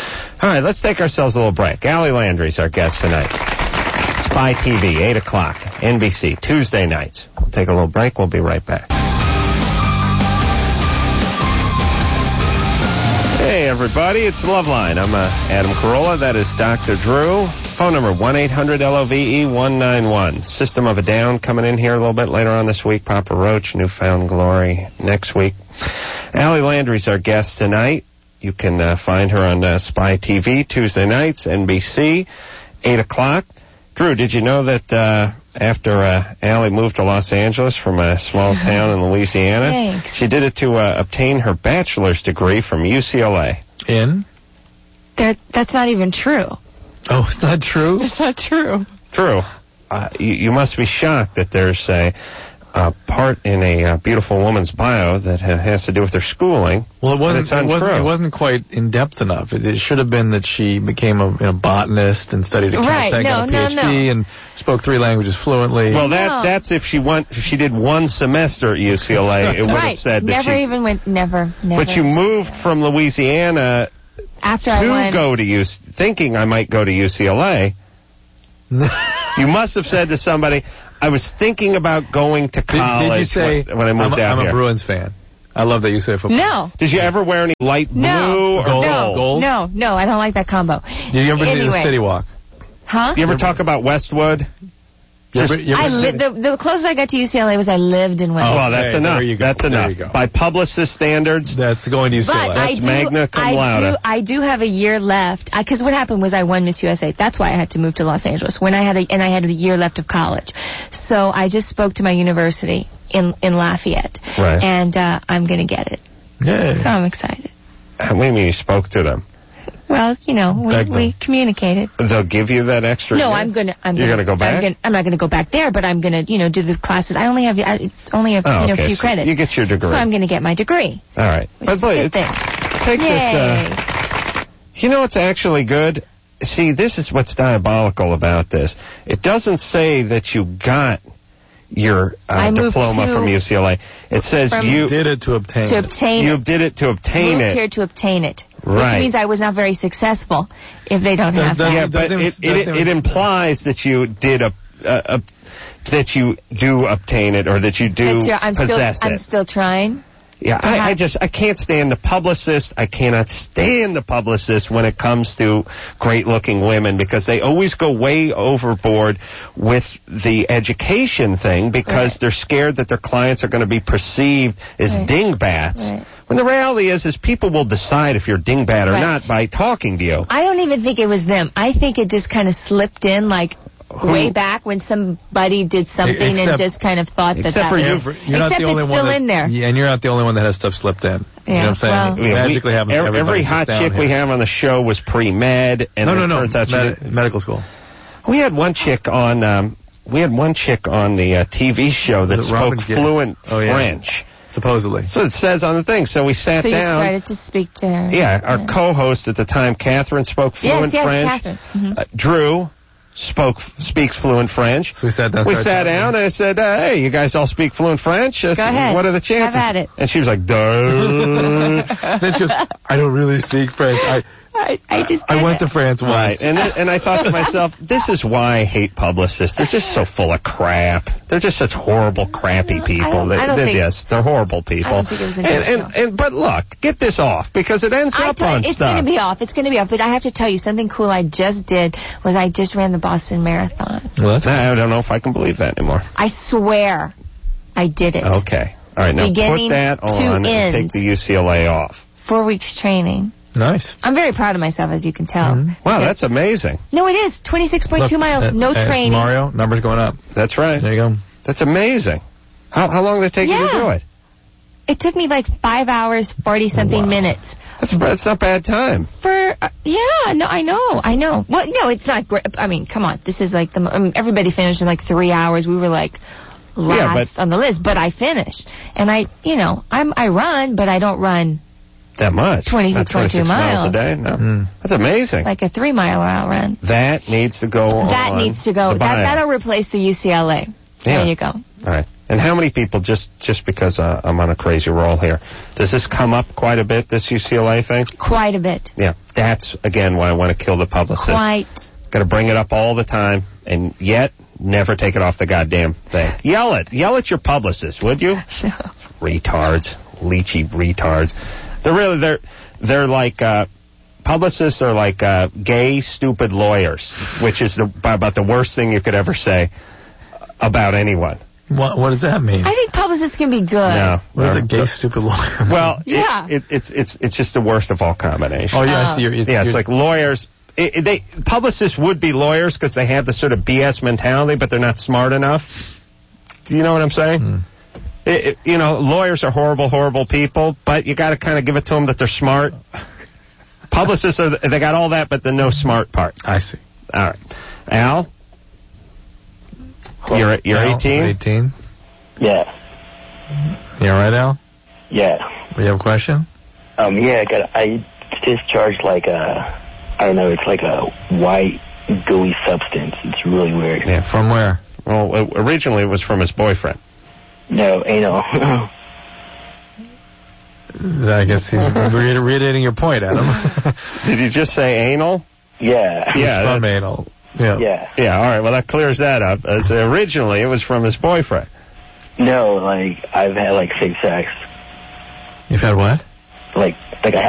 All right, let's take ourselves a little break. Allie Landry's our guest tonight. Spy TV, 8 o'clock, NBC, Tuesday nights. We'll take a little break. We'll be right back. Hey, everybody, it's Loveline. I'm Adam Carolla. That is Dr. Drew. Phone number 1-800-LOVE-191. System of a Down coming in here a little bit later on this week. Papa Roach, Newfound Glory next week. Allie Landry's our guest tonight. You can find her on Spy TV Tuesday nights, NBC, 8 o'clock. Drew, did you know that after Allie moved to Los Angeles from a small town in Louisiana, Thanks. she did it to obtain her bachelor's degree from UCLA? In? That's not even true. Oh, it's not true? It's not true. True. You must be shocked that there's a part in a beautiful woman's bio that has to do with her schooling. Well, it wasn't quite in depth enough. It should have been that she became a botanist and studied accounting, got a PhD, and spoke 3 languages fluently. Well, that's if she did 1 semester at UCLA, it would have said that never. But you moved from Louisiana after thinking I might go to UCLA. You must have said to somebody, I was thinking about going to college. Did you say, when I moved down I'm here? a Bruins fan. I love that you say football. No. Did you ever wear any light blue or gold? No, I don't like that combo. Did you ever do the City Walk? Huh? You ever talk about Westwood? The closest I got to UCLA was I lived in Westwood. Oh, well, that's enough. That's enough. By publicist standards, that's going to UCLA. But that's magna cum laude. I do have a year left because what happened was I won Miss USA. That's why I had to move to Los Angeles I had a year left of college. So I just spoke to my university in Lafayette, right. And I'm going to get it. Yeah. So I'm excited. What do you mean you spoke to them? Well, we communicated. They'll give you that extra year? No, I'm gonna go back? I'm not gonna go back there, but I'm gonna, do the classes. I only have, it's only a few credits. You get your degree. So I'm gonna get my degree. All right. But take this, it's actually good. See, this is what's diabolical about this. It doesn't say that you got your diploma from UCLA. It says you did it to obtain it. You did it to obtain Moved it. here to obtain it. Right. Which means I was not very successful if they don't have that. Yeah, but it implies that you did that you do obtain it or that you do possess it. I'm still trying. Yeah, I can't stand the publicist. I cannot stand the publicist when it comes to great-looking women because they always go way overboard with the education thing because they're scared that their clients are going to be perceived as dingbats. Right. When the reality is people will decide if you're a dingbat or not by talking to you. I don't even think it was them. I think it just kind of slipped in way back when somebody did something and just kind of thought that was... Except it's still in there. Yeah, and you're not the only one that has stuff slipped in. Yeah, you know what I'm saying? It magically happens to every hot chick we have on the show was pre-med. And turns out medical school. We had one chick on the TV show that spoke fluent French. Supposedly. So it says on the thing. So we sat down. So you started to speak to her. Yeah, our co-host at the time, Catherine, spoke fluent French. Catherine. Mm-hmm. Drew speaks fluent French. So we sat down. And I said, hey, you guys all speak fluent French? Go ahead. What are the chances? Have at it. And she was like, duh. Then she goes, I don't really speak French. I went to France once. Right. And I thought to myself, this is why I hate publicists. They're just so full of crap. They're just such horrible, crappy people. They're horrible people. I don't think it was intentional. But look, get this off because it ends up on it's stuff. It's going to be off. But I have to tell you, something cool I just did was I just ran the Boston Marathon. Well, I don't know if I can believe that anymore. I swear I did it. Okay. All right. Now Beginning put that on and take the UCLA off. 4 weeks training. Nice. I'm very proud of myself, as you can tell. Mm-hmm. Wow, that's amazing. No, it is. 26.2 miles, no training. Mario, numbers going up. That's right. There you go. That's amazing. How long did it take you to do it? It took me 5 hours, 40-something minutes. That's not bad time. I know. Well, no, it's not great. I mean, come on. This is everybody finished in 3 hours. We were last on the list, but I finished. And I run, but I don't run that much. 26.2 miles a day? No. That's amazing. Like a 3 mile run. That needs to go on. That needs to go. That'll replace the UCLA. Yeah. There you go. All right. And how many people, just because I'm on a crazy roll here, does this come up quite a bit, this UCLA thing? Quite a bit. Yeah, that's, again, why I want to kill the publicist. Quite. Got to bring it up all the time, and yet never take it off the goddamn thing. Yell at your publicist, would you? Retards. Leechy retards. They're like, publicists are like gay, stupid lawyers, which is about the worst thing you could ever say about anyone. What does that mean? I think publicists can be good. No. What is a gay, stupid lawyer mean? Well, yeah. It's just the worst of all combinations. Oh, yeah, I see. It's like lawyers. Publicists would be lawyers because they have the sort of BS mentality, but they're not smart enough. Do you know what I'm saying? Lawyers are horrible, horrible people, but you got to kind of give it to them that they're smart. Publicists they got all that, but the no smart part. I see. All right, Al, you're 18. 18. Yeah. You all right, Al? Yeah. You have a question? Yeah. I discharged like I don't know. It's like a white gooey substance. It's really weird. Yeah. From where? Well, originally it was from his boyfriend. No, anal. I guess he's reiterating your point, Adam. Did you just say anal? Yeah. Yeah. From anal. Yeah. Yeah. Yeah. All right. Well, that clears that up. As originally it was from his boyfriend. No, like I've had like safe sex. You've had what? Like I